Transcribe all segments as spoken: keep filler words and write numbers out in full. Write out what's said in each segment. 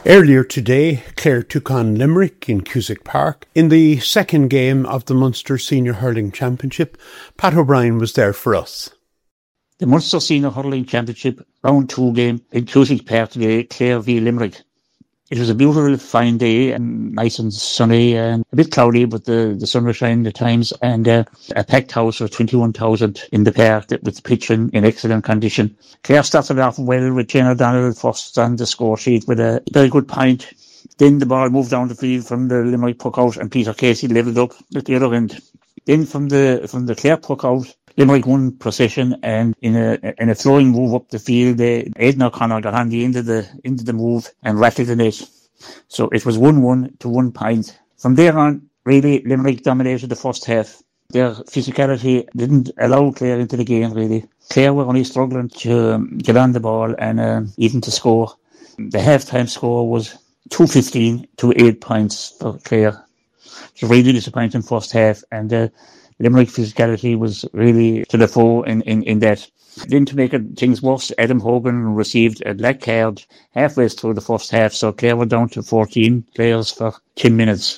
Earlier today, Clare took on Limerick in Cusack Park. In the second game of the Munster Senior Hurling Championship, Pat O'Brien was there for us. The Munster Senior Hurling Championship round two game in Cusack Park today, Clare v Limerick. It was a beautiful, fine day, and nice and sunny, and a bit cloudy, but the, the sun was shining at times, and uh, a packed house of twenty-one thousand in the park with the pitch in, in excellent condition. Clare started off well with Jane O'Donnell first on the score sheet with a very good point. Then the ball moved down the field from the Limerick puck out, and Peter Casey levelled up at the other end. Then from the from the Clare puck out, Limerick won possession, and in a in a flowing move up the field, uh, Aidan O'Connor got on the end of the into the move and rattled the net. So it was one one to one point. From there on, really, Limerick dominated the first half. Their physicality didn't allow Clare into the game, really. Clare were only struggling to um, get on the ball and uh, even to score. The half-time score was two fifteen to eight points for Clare. It was really disappointing first half, and uh, Limerick physicality was really to the fore in, in, in that. Then to make it, things worse, Adam Hogan received a black card halfway through the first half, so Clare were down to fourteen players for ten minutes.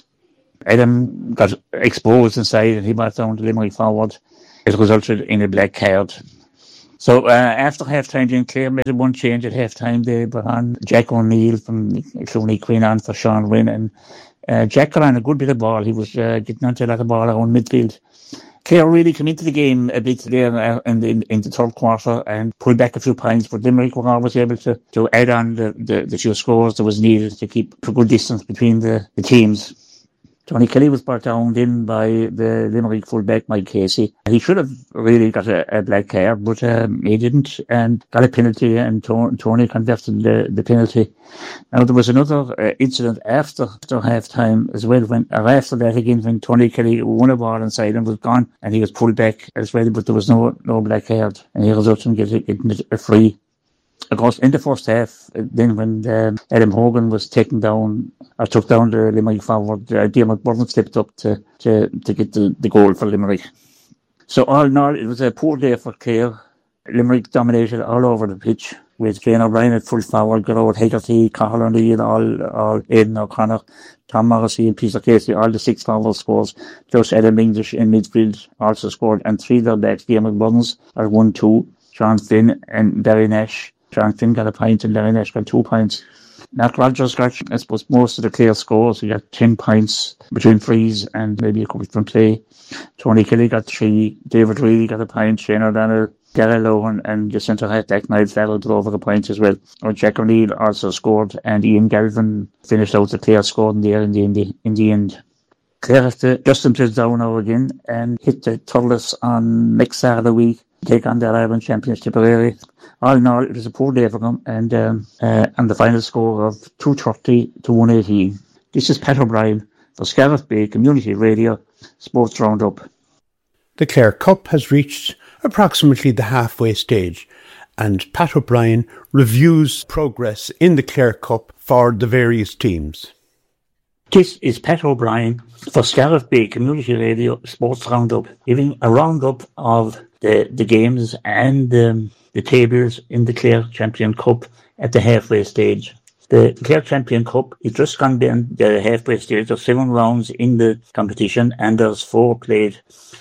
Adam got exposed inside and he brought down the Limerick forward. It resulted in a black card. So uh, after half-time, then Clare made one change at half-time. They brought on Jack O'Neill from Clooney Quinn on for Sean Wynn, and uh, Jack got on a good bit of ball. He was uh, getting onto a lot of ball around midfield. Clare really came into the game a bit there in the, in the third quarter and pulled back a few points, but Limerick were always able to, to add on the, the, the few scores that was needed to keep a good distance between the, the teams. Tony Kelly was brought down then by the Limerick fullback Mike Casey. He should have really got a, a black card, but um, he didn't, and got a penalty, and to- Tony converted the, the penalty. Now there was another uh, incident after, after half time as well, when or after that again, when Tony Kelly won a ball inside and was gone, and he was pulled back as well, but there was no no black card, and he resulted in getting, getting a free. Of course, in the first half, then when um, Adam Hogan was taken down, or took down the Limerick forward, uh, Diarmuid Byrne stepped up to, to, to get the, the goal for Limerick. So all in all, it was a poor day for Clare. Limerick dominated all over the pitch, with Jane O'Brien at full forward, Gerard Hegarty, Cathal O'Neill, all, all Aidan O'Connor, Tom Morrissey and Peter Casey, all the six forward scores. Plus Adam English in midfield also scored, and three of their backs, Diarmuid Burns, are one two, Sean Flynn and Barry Nash. Sean Flynn got a point and Larry Nash got two points. Mark Rogers got, I suppose, most of the Clare scores. He got ten points between frees and maybe a couple from play. Tony Kelly got three. David Reilly got a point. Shane O'Donnell, Gary Lohan, and the centre half back Niall Farrell got over a point as well. Or Jack O'Neill also scored, and Ian Galvin finished out the Clare scoring there in the, in the, in the end. Clare have to dust themselves down now again and hit the Thurles on next Saturday week. Take on the Ireland Champions Tipperary. All in all, it was a poor day for them, and um, uh, and the final score of two thirty to one eighteen. This is Pat O'Brien for Scariff Bay Community Radio Sports Roundup. The Clare Cup has reached approximately the halfway stage, and Pat O'Brien reviews progress in the Clare Cup for the various teams. This is Pat O'Brien for Scariff Bay Community Radio Sports Roundup, giving a roundup of the, the games and um, the tables in the Clare Champion Cup at the halfway stage. The Clare Champion Cup is just gone down the halfway stage. There's seven rounds in the competition and there's four played.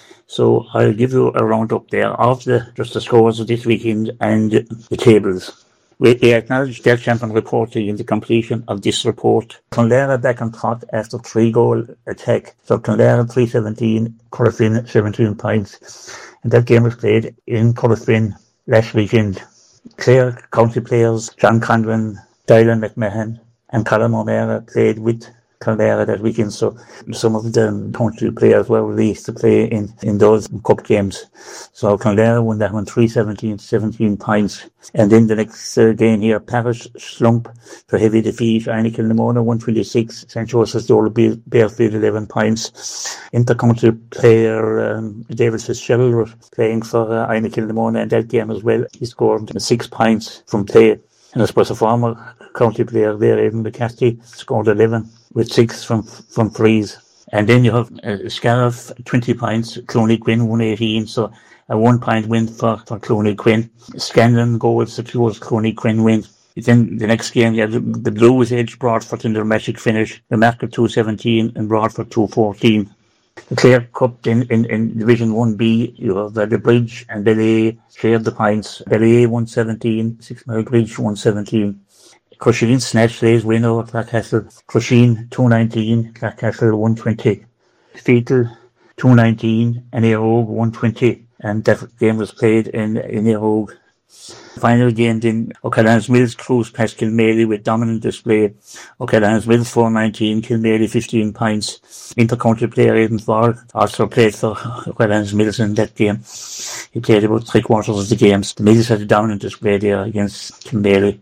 So I'll give you a roundup there of the just the scores of this weekend and the tables. We, we acknowledge their champion reporting in the completion of this report. Clonlara back on top after three-goal attack. So Clonlara three seventeen, Corofin seventeen points. And that game was played in Corofin last weekend. Clare county players John Conlon, Dylan McMahon and Colin O'Mara played with Clonlara that weekend, so some of the county players were released to play in, in those cup games. So Clonlara won that one three seventeen, seventeen points. And then the next uh, game here, Parish slump for heavy defeat, Einik Kilnamona one twenty-six, Saint Joseph's Dole Bearfield eleven points. Inter-county player um, David Fitzgerald was playing for uh, Einik Kilnamona in that game as well. He scored six points from play. And I suppose a former county player there, Aidan McCarthy, scored eleven with six from from frees. And then you have uh, Scariff, twenty points, Clooney Quinn, one eighteen, so a one point win for, for Clooney Quinn. Scanlon goals secures Clooney Quinn win. Then the next game, yeah, the, the Blues edged Broadford in their magic finish. The Market two seventeen and Broadford two fourteen. The Clare Cup in, in, in Division one B, you have uh, the Bridge and Ballet shared the points. Ballet one seventeen, Six Mile Bridge one seventeen. Crusheen snatched Day's winner over Clarecastle. Crusheen two nineteen, Clarecastle one twenty. Fetal two nineteen and Aerogue one twenty. And that game was played in, in Aerogue. Final game in O'Callaghan's Mills cruised past Kilmaley with dominant display. O'Callaghan's Mills four nineteen, Kilmaley fifteen points. Inter-county player Aidan Ford also played for O'Callaghan's Mills in that game. He played about three quarters of the games. The Mills had a dominant display there against Kilmaley.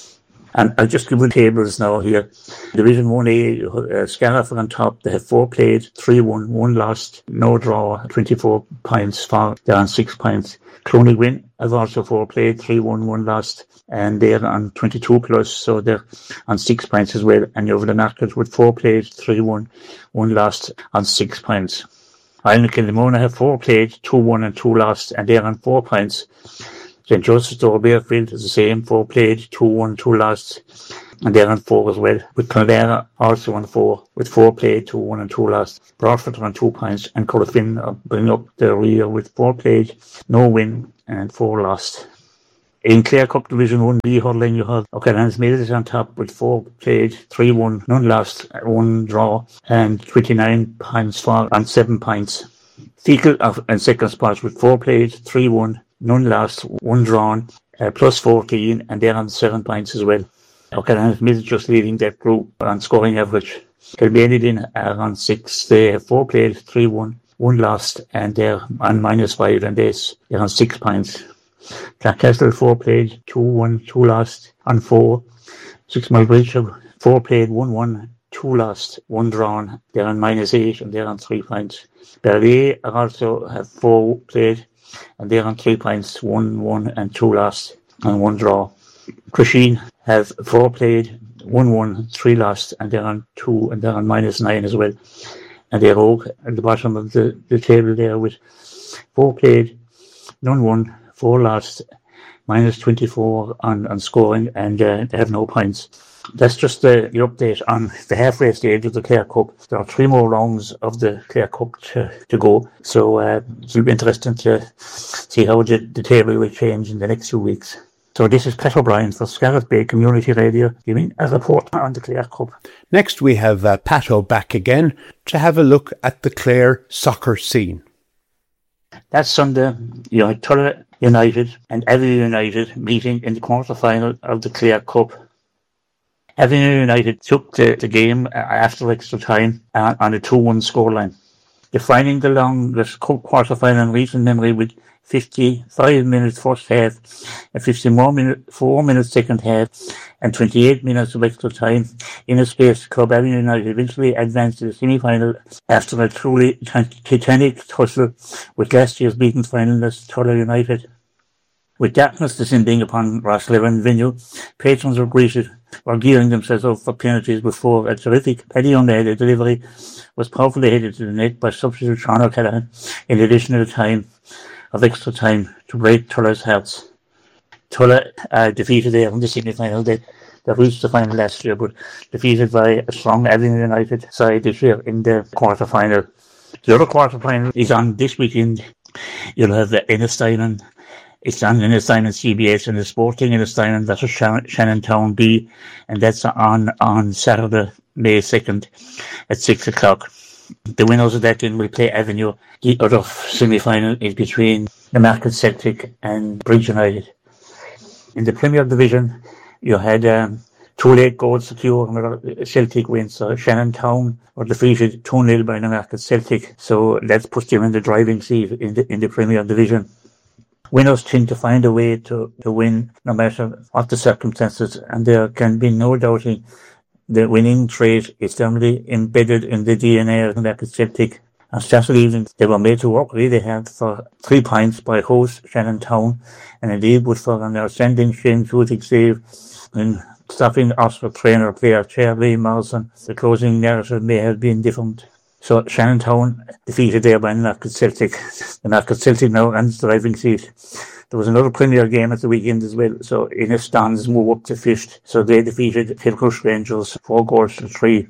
And I'll just give you the tables now here. Division one A, uh, Scariff on top. They have four played, three won, one lost, no draw, twenty-four points for, they're on six points. Cloney Win have also four played, three won, one lost, and they're on twenty-two plus, so they're on six points as well. And over the Market with four played, three won, one lost, on six points. Island Kilnamona have four played, two won and two lost, and they're on four points. Saint Joseph's Door Bearfield is the same, four played, two won, two lost, and they're on four as well. With Clonera also on four, with four played, two won and two lost. Broadford on two points, and Corofin uh, bring up the rear with four played, no win, and four lost. In Clare Cup Division one B hurling, you have O'Callaghan's Mills on top with four played, three won, none lost, one draw, and twenty-nine points for, and seven points. Fecal in second spot with four played, three won, none lost, one drawn, uh, plus fourteen, and they're on seven points as well. O'Callaghan's Mills just leading that group on scoring average. Kilmaley then are on six, they have four played, three won, one lost, and they're on minus five, and this, they're on six points. Clarecastle four played, two won, two lost, on four. Six Mile Bridge four played, one won, two lost, one drawn, they're on minus eight, and they're on three points. Ballet also have four played, and they're on three points, one won and two lost, and one draw. Crusheen have four played, one won, three lost, and they're on two, and they're on minus nine as well. And they're Rogue at the bottom of the, the table there with four played, none won, four lost, minus twenty-four on, on scoring, and uh, they have no points. That's just the, the update on the halfway stage of the Clare Cup. There are three more rounds of the Clare Cup to, to go, so uh, it'll be interesting to see how the, the table will change in the next few weeks. So this is Pat O'Brien for Scarlett Bay Community Radio giving a report on the Clare Cup. Next we have uh, Pat O back again to have a look at the Clare soccer scene. That Sunday, you had Tulla United and Avenue United meeting in the quarter-final of the Clare Cup. Avenue United took the, the game after extra time uh, on a two one scoreline, defining the longest cup quarter-final in recent memory with fifty-five minutes first half, and fifty-four minutes second half, and twenty-eight minutes of extra time. In a space, Club Avenue United eventually advanced to the semi-final after a truly titanic tussle with last year's beaten finalist Tulla United. With darkness descending upon Rosslevin venue, patrons were greeted, were gearing themselves up for penalties before a terrific Paddy O'Malley delivery was powerfully headed to the net by substitute Sean O'Callaghan in additional time of extra time to break Tulla's hearts. Tulla uh, defeated there in the semi-final. They, they reached the final last year, but defeated by a strong Avenue United side this year in the quarter-final. The other quarter-final is on this weekend. You'll have the Ennistyne. It's on Ennistyne and C B S, and the Sporting Ennistyne versus Shannontown B, and that's on, on Saturday, May second at six o'clock. The winners of that game will play Avenue. The other semi-final is between the Market Celtic and Bridge United. In the Premier Division, you had um, two late goals secure and a Celtic win. So Shannontown were defeated two nil by the Market Celtic. So that puts them in the driving seat in the, in the Premier Division. Winners tend to find a way to, to win no matter what the circumstances, and there can be no doubting the winning trait is firmly embedded in the D N A of the Market Celtic. On Saturday evening, they were made to work really hard for three points by host Shannontown, and indeed with for an outstanding Shane Tutig save in stopping Oxford trainer player Charlie Morrison. The closing narrative may have been different. So Shannontown defeated there by Market Celtic. The Market Celtic now runs the driving seat. There was another Premier game at the weekend as well. So Enniston's move up to fifth. So they defeated Kilcrush Rangers four goals to three.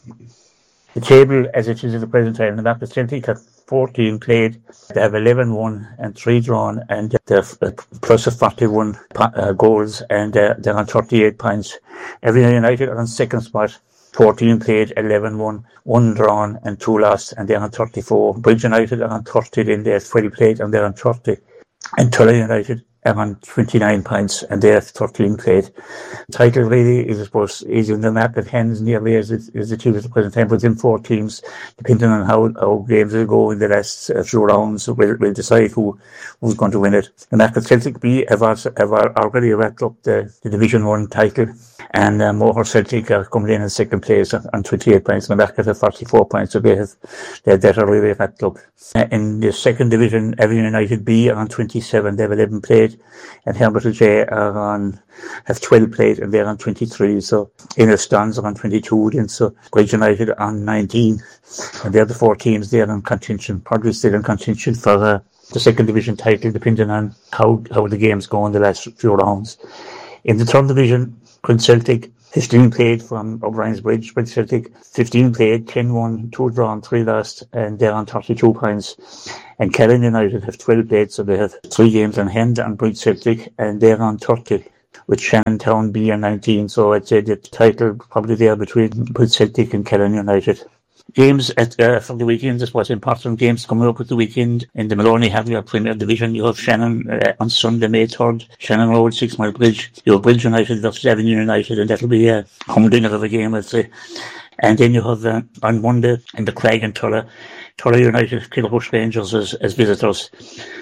The table, as it is at the present time, the Namac Celtic have fourteen played. They have eleven won and three drawn, and they're plus of forty-one uh, goals, and uh, they're on thirty-eight points. Everything United are on second spot. fourteen played, eleven won, one drawn, and two lost, and they're on thirty-four. Bridge United are on thirty, then they're twelve played, and they're on thirty. And Tulla United are on twenty-nine points, and they have thirteen played. The title really is, I suppose, is in the map at hands nearly as it is achieved at the present time, within four teams, depending on how, how games will go in the last uh, few rounds, will will decide who who's going to win it. The Namac Celtic B have, also, have already wrapped up the, the Division one title, and uh, Moher Celtic are coming in in second place on, on twenty-eight points. The Namac have forty-four points, so they have they have that already wrapped up. Uh, in the second division, Everton United B are on twenty-seven, they have eleven played, and Hermitage J are on have twelve played, and they're on twenty-three. So Enniston's are on twenty-two, then so Bridge United on nineteen, and they're the four teams there in contention, probably still in contention for uh, the second division title, depending on how how the games go in the last few rounds. In the third division, Prince Celtic, fifteen played from O'Brien's Bridge. Prince Celtic, fifteen played, ten won, two drawn, three lost, and they're on thirty-two points. And Callan United have twelve played, so they have three games on hand on Prince Celtic, and they're on thirty, with Shannontown B on nineteen. So I'd say the title probably there between Prince Celtic and Callan United. Games at uh, for the weekend, I suppose important games coming up with the weekend. In the Maloney Harrier Premier Division, you have Shannon uh, on Sunday, May third, Shannon Road, Six Mile Bridge. You have Bridge United versus Avenue United, and that'll be a humdinger of a game, I'd say. And then you have uh, on Monday in the Craig and Tulla, Tulla United, Kilcrush Rangers as, as visitors.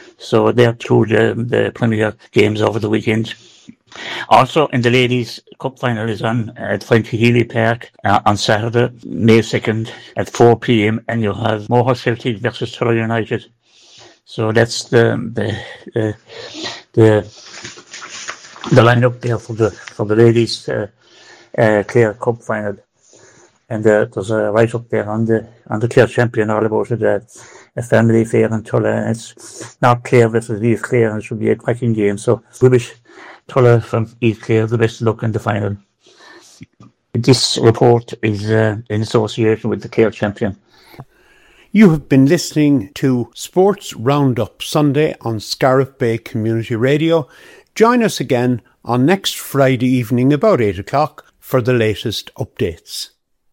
So they're two the, the Premier games over the weekend. Also, in the Ladies' Cup final is on at Frankie Healy Park uh, on Saturday, May second at four p.m. and you have Moher Celtic versus Tulla United. So that's the the the the, the lineup there for the for the Ladies' uh, uh, Clare Cup final. And uh, there's a write up there on the on the Clare Champion all about it. Uh, a family affair in Tulla, and it's not Clare versus East Clare, and it should be a cracking game. So we wish Tulla from East Clare the best luck in the final. This report is uh, in association with the Clare Champion. You have been listening to Sports Roundup Sunday on Scariff Bay Community Radio. Join us again on next Friday evening about eight o'clock for the latest updates.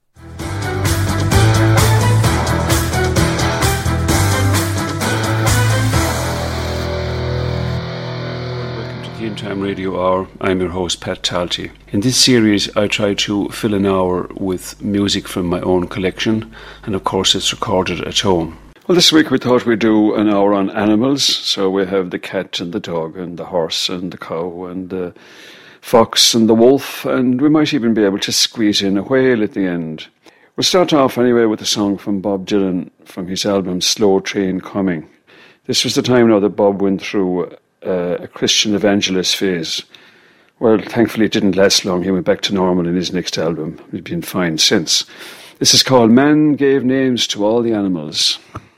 In Time Radio Hour, I'm your host Pat Talty. In this series I try to fill an hour with music from my own collection, and of course it's recorded at home. Well, this week we thought we'd do an hour on animals, so we have the cat and the dog and the horse and the cow and the fox and the wolf, and we might even be able to squeeze in a whale at the end. We'll start off anyway with a song from Bob Dylan from his album Slow Train Coming. This was the time now that Bob went through Uh, a Christian evangelist phase. Well, thankfully it didn't last long. He went back to normal in his next album. He's been fine since. This is called Man Gave Names to All the Animals.